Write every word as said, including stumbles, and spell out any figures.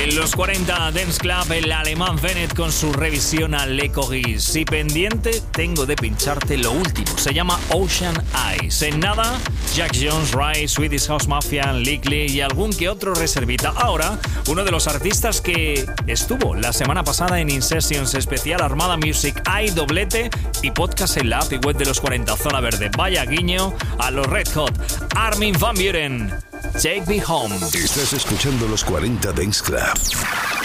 En los cuarenta Dance Club, el alemán Bennett con su revisión a Le Corris. Y pendiente tengo de pincharte lo último. Se llama Ocean Eyes. En nada, Jack Jones, Rai, Swedish House Mafia, Lickly y algún que otro reservita. Ahora, uno de los artistas que estuvo la semana pasada en In Sessions especial Armada Music, hay doblete y podcast en la app y web de los cuarenta Zona Verde. Vaya guiño a los Red Hot. Armin van Buuren, Take Me Home. Estás escuchando los cuarenta Dance Club.